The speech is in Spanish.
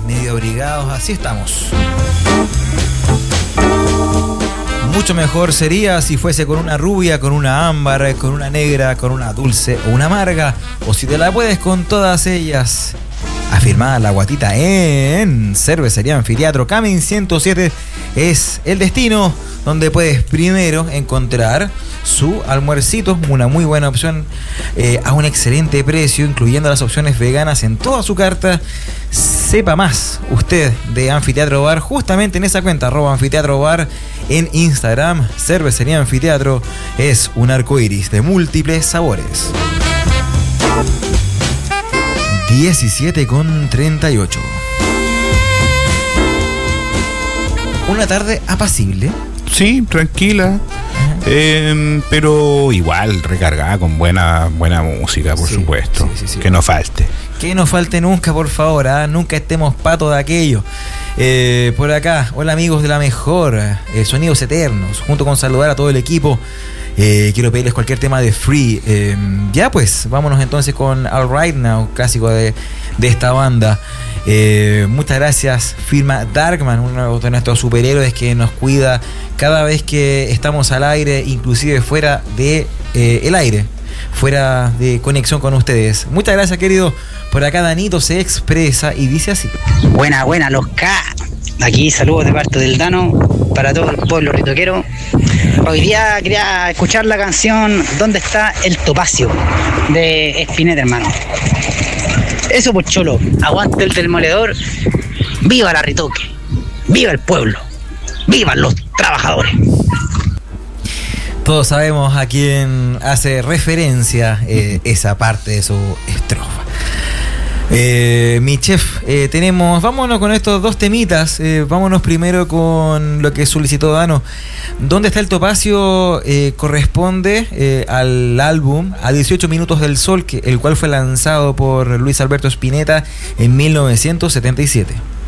medio abrigados, así estamos. Mucho mejor sería si fuese con una rubia, con una ámbar, con una negra, con una dulce o una amarga, o si te la puedes con todas ellas. Afirmada la guatita en Cervecería Anfiteatro Camin 107 es el destino donde puedes primero encontrar su almuercito, una muy buena opción a un excelente precio, incluyendo las opciones veganas en toda su carta. Sepa más usted de Anfiteatro Bar justamente en esa cuenta @Anfiteatro Bar en Instagram. Cervecería Anfiteatro es un arcoíris de múltiples sabores. 17:38. Una tarde apacible. Sí, tranquila. Pero igual recargada con buena música, por supuesto. Sí. Que no falte. Que no falte nunca, por favor. Nunca estemos patos de aquello. Por acá, hola amigos de la mejor. Sonidos Eternos. Junto con saludar a todo el equipo. Quiero pedirles cualquier tema de Free. Ya pues, vámonos entonces con All Right Now, clásico de esta banda. Muchas gracias, firma Darkman, uno de nuestros superhéroes que nos cuida cada vez que estamos al aire, inclusive fuera de el aire, fuera de conexión con ustedes. Muchas gracias, querido. Por acá Danito se expresa y dice así: buena, los K. Aquí saludos de parte del Dano para todo el pueblo ritoquero. Hoy día quería escuchar la canción ¿Dónde está el topacio? De Spinetta, hermano. Eso pues, cholo, aguante el demoledor. Viva la Ritoque, viva el pueblo, vivan los trabajadores. Todos sabemos a quién hace referencia esa parte de su estrofa. Mi chef, vámonos con estos dos temitas. Vámonos primero con lo que solicitó Dano. ¿Dónde está el topacio? Corresponde al álbum A 18 Minutos del Sol, el cual fue lanzado por Luis Alberto Spinetta en 1977.